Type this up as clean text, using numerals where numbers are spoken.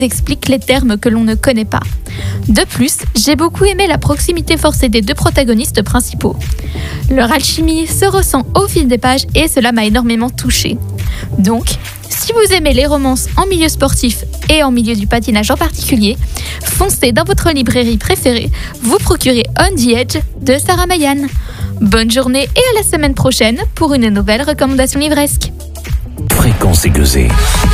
explique les termes que l'on ne connaît pas. De plus, j'ai beaucoup aimé la proximité forcée des deux protagonistes principaux. Leur alchimie se ressent au fil des pages et cela m'a énormément touchée. Donc, si vous aimez les romances en milieu sportif et en milieu du patinage en particulier, foncez dans votre librairie préférée, vous procurez On the Edge de Sarah Mayan. Bonne journée et à la semaine prochaine pour une nouvelle recommandation livresque. Fréquence aiguisée.